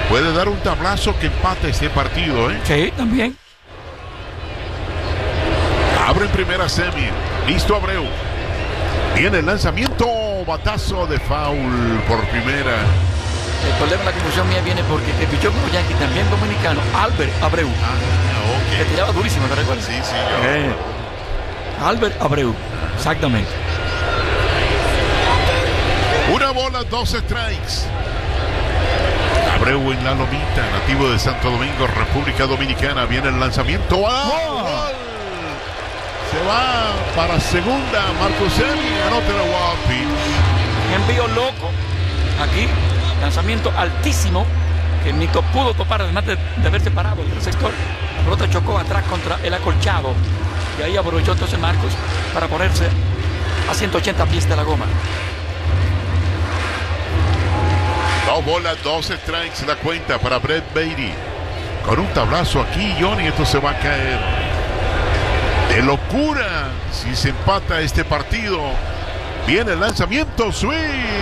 Puede dar un tablazo que empate ese partido, ¿eh? Sí, también. Abre en primera semi. Listo Abreu. Viene el lanzamiento. Batazo de foul por primera. El problema de la confusión mía viene porque el pichón como Yankee, también dominicano, Albert Abreu. Que tiraba durísimo, ¿te recuerdas? Sí. Albert Abreu, exactamente. Una bola, 2 strikes. Abreu en la lomita, nativo de Santo Domingo, República Dominicana. Viene el lanzamiento. Se va para segunda. Marcus Semien anota la wild pitch. Envío loco. Aquí, lanzamiento altísimo que Nico pudo topar, además de haberse parado el receptor. La pelota chocó atrás contra el acolchado. Y ahí aprovechó entonces Marcus para ponerse a 180 pies de la goma. 2 bolas, 2 strikes la cuenta para Brett Baty. Con un tablazo aquí, Johnny, esto se va a caer de locura si se empata este partido. Viene el lanzamiento, swing,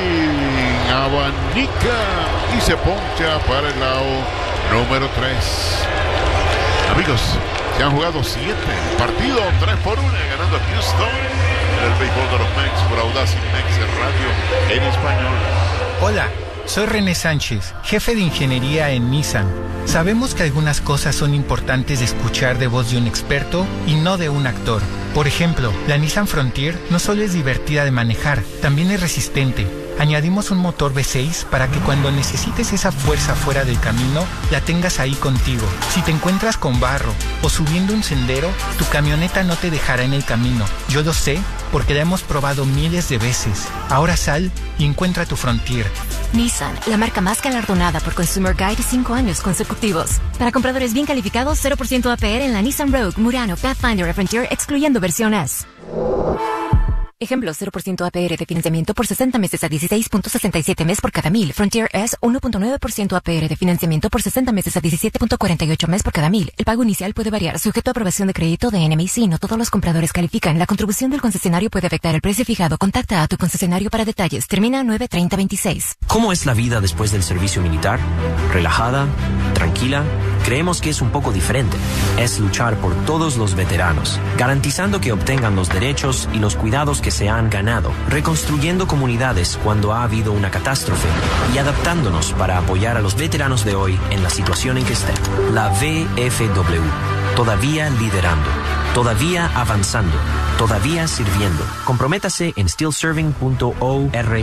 abanica y se poncha para el lado número 3. Amigos, se han jugado 7 partidos, 3-1, ganando Houston en el béisbol de los Mex por Audacy Mex Radio en español. Hola, soy René Sánchez, jefe de ingeniería en Nissan. Sabemos que algunas cosas son importantes de escuchar de voz de un experto y no de un actor. Por ejemplo, la Nissan Frontier no solo es divertida de manejar, también es resistente. Añadimos un motor V6 para que cuando necesites esa fuerza fuera del camino, la tengas ahí contigo. Si te encuentras con barro o subiendo un sendero, tu camioneta no te dejará en el camino. Yo lo sé porque la hemos probado miles de veces. Ahora sal y encuentra tu Frontier. Nissan, la marca más galardonada por Consumer Guide 5 años consecutivos. Para compradores bien calificados, 0% APR en la Nissan Rogue, Murano, Pathfinder y Frontier, excluyendo versión S. Ejemplo, 0% APR de financiamiento por 60 meses a 16.67 mes por cada 1000. Frontier S, 1.9% APR de financiamiento por 60 meses a 17.48 mes por cada 1000. El pago inicial puede variar, sujeto a aprobación de crédito de NMC. No todos los compradores califican. La contribución del concesionario puede afectar el precio fijado. Contacta a tu concesionario para detalles. Termina 9/30/26. ¿Cómo es la vida después del servicio militar? ¿Relajada? ¿Tranquila? Creemos que es un poco diferente. Es luchar por todos los veteranos, garantizando que obtengan los derechos y los cuidados que se han ganado, reconstruyendo comunidades cuando ha habido una catástrofe y adaptándonos para apoyar a los veteranos de hoy en la situación en que estén. La VFW, todavía liderando, todavía avanzando, todavía sirviendo. Comprométase en stillserving.org.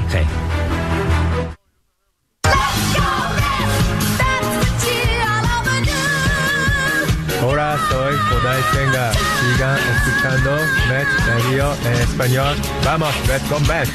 Hola, soy Kodai Senga. Sigan escuchando Mets Radio en español. Vamos, Mets con Mets.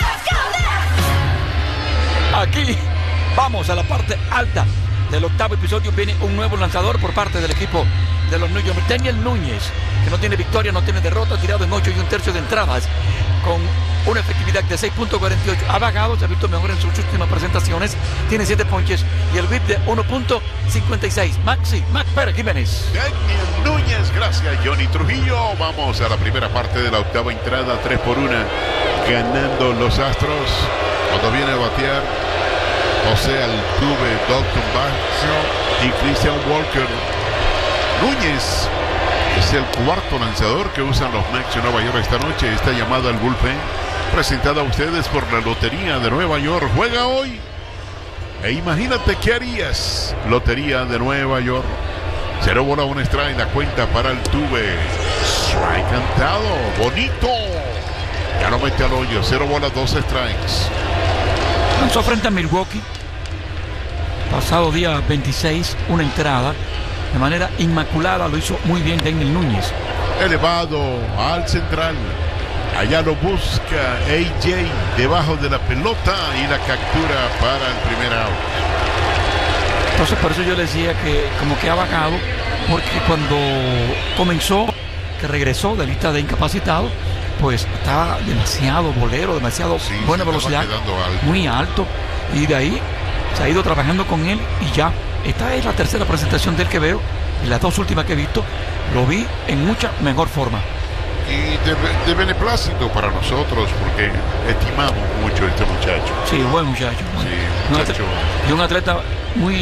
Aquí vamos a la parte alta del octavo episodio. Viene un nuevo lanzador por parte del equipo de los New York. Daniel Núñez, que no tiene victoria, no tiene derrota, tirado en 8 1/3 de entradas, con una efectividad de 6.48. Ha bajado, se ha visto mejor en sus últimas presentaciones. Tiene 7 ponches y el whip de 1.56. Max Pérez Jiménez. Daniel Núñez, gracias Johnny Trujillo. Vamos a la primera parte de la octava entrada, 3-1, ganando los Astros. Cuando viene a batear José Altuve, Dalton Varsho y Christian Walker. Núñez es el cuarto lanzador que usan los Mets de Nueva York esta noche. Esta llamada al bullpen, presentada a ustedes por la Lotería de Nueva York. Juega hoy e imagínate qué harías. Lotería de Nueva York. 0 bola, 1 strike, la cuenta para Altuve. Strike cantado, bonito. Ya lo mete al hoyo. 0 bola, 2 strikes. Lanzó frente a Milwaukee pasado día 26, una entrada de manera inmaculada. Lo hizo muy bien Daniel Núñez. Elevado al central. Allá lo busca AJ debajo de la pelota y la captura para el primer out. Entonces por eso yo le decía que como que ha bajado, porque cuando comenzó, que regresó de lista de incapacitados, pues estaba demasiado bolero, demasiado buena velocidad, muy alto, y de ahí se ha ido trabajando con él y ya. Esta es la tercera presentación del que veo, y las 2 últimas que he visto lo vi en mucha mejor forma. Y de beneplácito para nosotros, porque estimamos mucho a este muchacho. Sí, buen muchacho. Sí, muchacho. Y un atleta muy